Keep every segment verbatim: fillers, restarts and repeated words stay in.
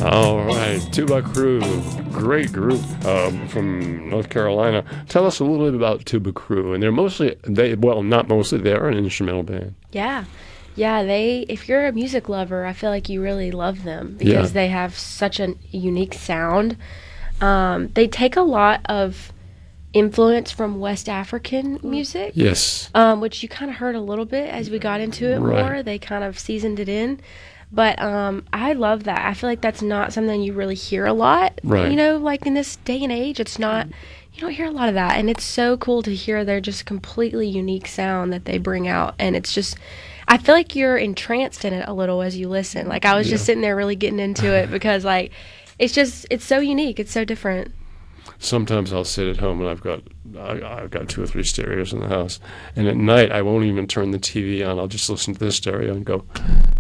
All right, Tuba Crew, great group um, from North Carolina. Tell us a little bit about Tuba Crew, and they're mostly they well, not mostly, they're an instrumental band. Yeah. Yeah, they if you're a music lover, I feel like you really love them because Yeah. they have such a unique sound. Um, they take a lot of influence from West African music, Yes. um, which you kind of heard a little bit as we got into it Right. more. They kind of seasoned it in. But um, I love that. I feel like that's not something you really hear a lot. Right. You know, like in this day and age, it's not, you don't hear a lot of that. And it's so cool to hear their just completely unique sound that they bring out. And it's just, I feel like you're entranced in it a little as you listen. Like I was just Yeah. sitting there really getting into it because like, it's just, it's so unique. It's so different. Sometimes I'll sit at home and I've got I, I've got two or three stereos in the house, and at night I won't even turn the T V on. I'll just listen to the stereo and go,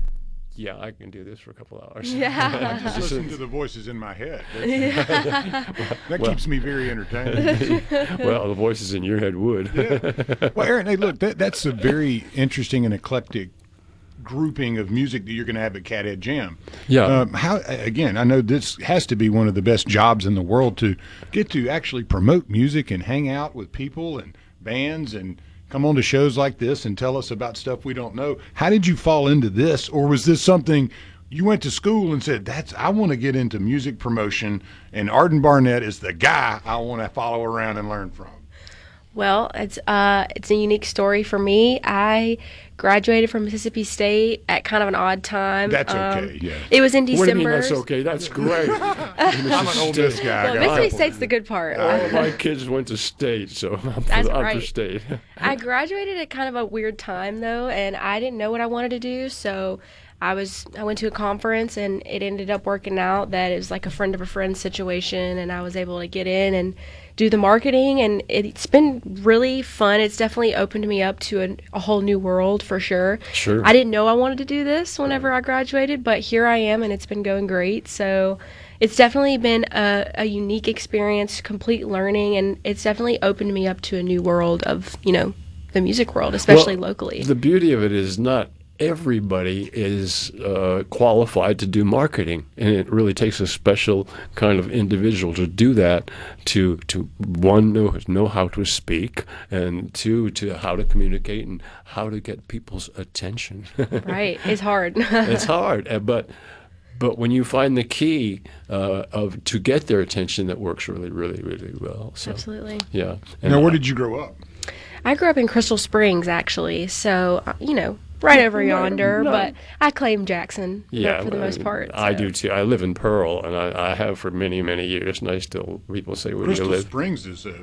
yeah, I can do this for a couple hours. Yeah. Just listen to the voices in my head. That, Yeah. that Well- keeps me very entertained. Well, the voices in your head would. Yeah. Well, Aaron, hey, look, that, that's a very interesting and eclectic grouping of music that you're going to have at Cathead Jam. Yeah. Um, how again? I know this has to be one of the best jobs in the world to get to actually promote music and hang out with people and bands and come on to shows like this and tell us about stuff we don't know. How did you fall into this, or was this something you went to school and said, "That's I want to get into music promotion, and Arden Barnett is the guy I want to follow around and learn from"? Well, it's uh, it's a unique story for me. I graduated from Mississippi State at kind of an odd time. That's Um, okay, yeah. It was in What do you December. mean that's okay? That's great. I'm an Ole Miss guy. I Well, got Mississippi it. State's the good part. All my kids went to state, so I'm for, That's I'm for right. state. I graduated at kind of a weird time though, and I didn't know what I wanted to do, so I was I went to a conference and it ended up working out that it was like a friend of a friend situation, and I was able to get in and do the marketing, and it's been really fun. It's definitely opened me up to a, a whole new world for sure. Sure. I didn't know I wanted to do this whenever I graduated, but here I am, and it's been going great. So it's definitely been a, a unique experience, complete learning, and it's definitely opened me up to a new world of, you know, the music world, especially Well, locally. The beauty of it is not everybody is uh, qualified to do marketing, and it really takes a special kind of individual to do that. To to one know know how to speak, and two to how to communicate and how to get people's attention. Right. It's hard. It's hard, uh, but. But when you find the key uh, of to get their attention, that works really, really, really well. So, Absolutely. yeah. And Now, where I- did you grow up? I grew up in Crystal Springs, actually, so, uh, you know, right over Right, yonder, no. but I claim Jackson for- Yeah, for the well, most part. I so. do too. I live in Pearl, and I, I have for many, many years, and I still people say, "Where do you Crystal live?" Springs is a